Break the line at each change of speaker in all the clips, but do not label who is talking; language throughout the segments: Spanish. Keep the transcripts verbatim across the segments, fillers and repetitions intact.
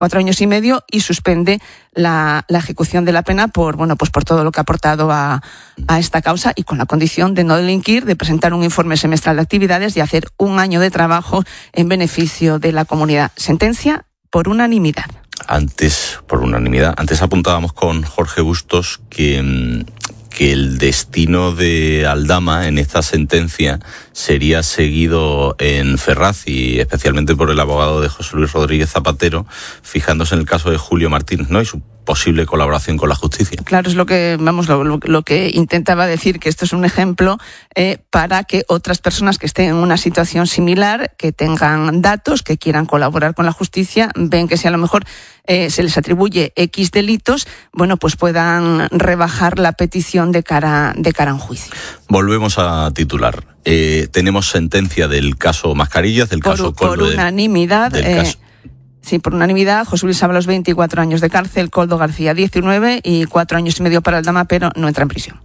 cuatro años y medio y suspende la, la ejecución de la pena por, bueno, pues por todo lo que ha aportado a, a esta causa y con la condición de no delinquir, de presentar un informe semestral de actividades y hacer un año de trabajo en beneficio de la comunidad. Sentencia por unanimidad.
Antes, por unanimidad, antes apuntábamos con Jorge Bustos que, que el destino de Aldama en esta sentencia sería seguido en Ferraz y especialmente por el abogado de José Luis Rodríguez Zapatero, fijándose en el caso de Julio Martínez, ¿no? Y su posible colaboración con la justicia.
Claro, es lo que vamos lo, lo, lo que intentaba decir, que esto es un ejemplo eh, para que otras personas que estén en una situación similar, que tengan datos, que quieran colaborar con la justicia, ven que si a lo mejor eh, se les atribuye X delitos, bueno, pues puedan rebajar la petición de cara de cara a un juicio.
Volvemos a titular. Eh, tenemos sentencia del caso Mascarillas, del
por,
caso
por
Coldo,
unanimidad.
Del, del
eh,
caso.
Sí, por unanimidad, José Luis Ábalos, veinticuatro años de cárcel, Koldo García, diecinueve y cuatro años y medio para Aldama, pero no entra en prisión.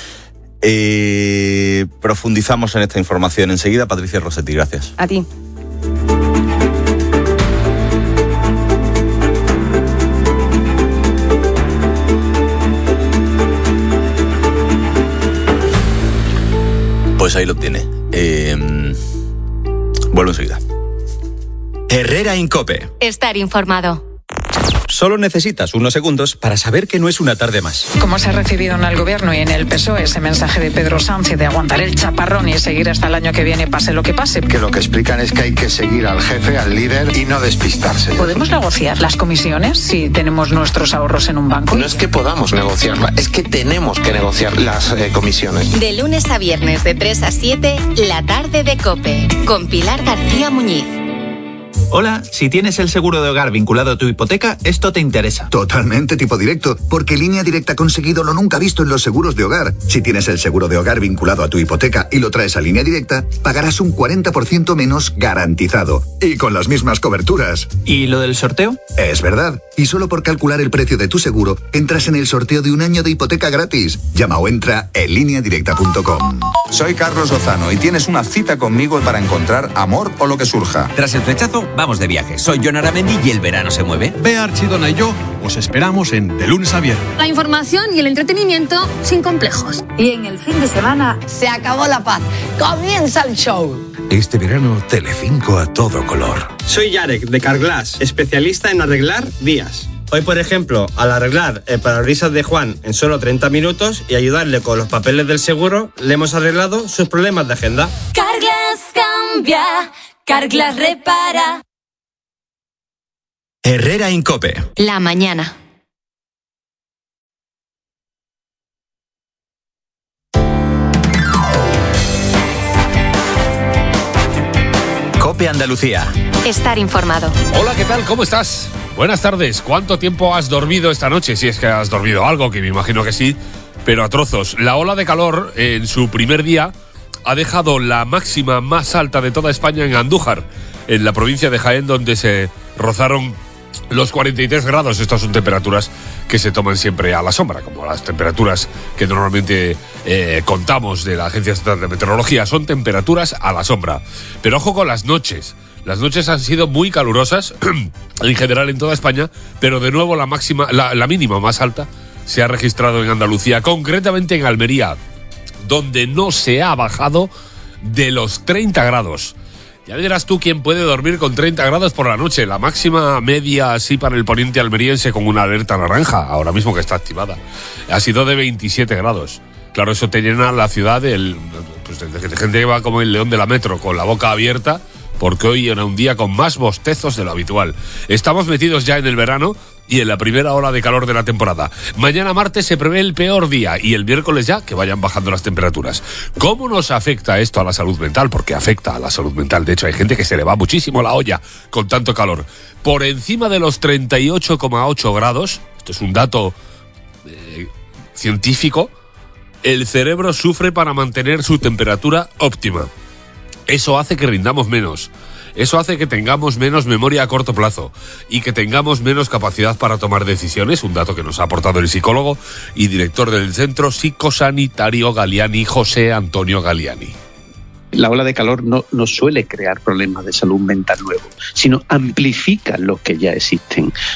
Eh, profundizamos en esta información enseguida. Patricia Rossetti, gracias.
A ti.
Pues ahí lo tiene. Eh, vuelvo enseguida.
Herrera Incope.
Estar informado.
Solo necesitas unos segundos para saber que no es una tarde más.
¿Cómo se ha recibido en el gobierno y en el P S O E ese mensaje de Pedro Sánchez de aguantar el chaparrón y seguir hasta el año que viene, pase lo que pase?
Que lo que explican es que hay que seguir al jefe, al líder y no despistarse.
¿Podemos negociar las comisiones si tenemos nuestros ahorros en un banco?
No es que podamos negociarla, es que tenemos que negociar las eh, comisiones.
De lunes a viernes de tres a siete, la tarde de COPE, con Pilar García Muñiz.
Hola, si tienes el seguro de hogar vinculado a tu hipoteca, esto te interesa.
Totalmente tipo directo, porque Línea Directa ha conseguido lo nunca visto en los seguros de hogar. Si tienes el seguro de hogar vinculado a tu hipoteca y lo traes a Línea Directa, pagarás un cuarenta por ciento menos garantizado. Y con las mismas coberturas.
¿Y lo del sorteo?
Es verdad. Y solo por calcular el precio de tu seguro, entras en el sorteo de un año de hipoteca gratis. Llama o entra en línea directa punto com.
Soy Carlos Lozano y tienes una cita conmigo para encontrar amor o lo que surja.
Tras el flechazo, vamos de viaje. Soy Jon Aramendi y el verano se mueve.
Bea Archidona y yo os esperamos en De Lunes a Viernes.
La información y el entretenimiento sin complejos.
Y en el fin de semana se acabó la paz. Comienza el show.
Este verano, Telecinco a todo color.
Soy Yarek, de Carglass, especialista en arreglar vías. Hoy, por ejemplo, al arreglar el parabrisas de Juan en solo treinta minutos y ayudarle con los papeles del seguro, le hemos arreglado sus problemas de agenda.
Carglass cambia, Carglass repara.
Herrera Incope.
La mañana.
COPE Andalucía.
Estar informado.
Hola, ¿qué tal? ¿Cómo estás? Buenas tardes. ¿Cuánto tiempo has dormido esta noche? Si es que has dormido algo, que me imagino que sí, pero a trozos. La ola de calor en su primer día ha dejado la máxima más alta de toda España en Andújar, en la provincia de Jaén, donde se rozaron los cuarenta y tres grados. Estas son temperaturas que se toman siempre a la sombra, como las temperaturas que normalmente eh, contamos de la Agencia Estatal de Meteorología. Son temperaturas a la sombra. Pero ojo con las noches. Las noches han sido muy calurosas, en general en toda España, pero de nuevo la máxima, la, la mínima más alta se ha registrado en Andalucía, concretamente en Almería, donde no se ha bajado de los treinta grados. Ya dirás tú quién puede dormir con treinta grados por la noche. La máxima media así para el poniente almeriense, con una alerta naranja, ahora mismo que está activada, ha sido de veintisiete grados. Claro, eso te llena la ciudad del, pues de, de gente que va como el león de la metro, con la boca abierta, porque hoy era un día con más bostezos de lo habitual. Estamos metidos ya en el verano y en la primera ola de calor de la temporada. Mañana martes se prevé el peor día y el miércoles ya que vayan bajando las temperaturas. ¿Cómo nos afecta esto a la salud mental? Porque afecta a la salud mental. De hecho, hay gente que se le va muchísimo la olla con tanto calor. Por encima de los treinta y ocho coma ocho grados, esto es un dato eh, científico, el cerebro sufre para mantener su temperatura óptima. Eso hace que rindamos menos. Eso hace que tengamos menos memoria a corto plazo y que tengamos menos capacidad para tomar decisiones, un dato que nos ha aportado el psicólogo y director del Centro Psicosanitario Galiani, José Antonio Galiani.
La ola de calor no, no suele crear problemas de salud mental nuevos, sino amplifica los que ya existen.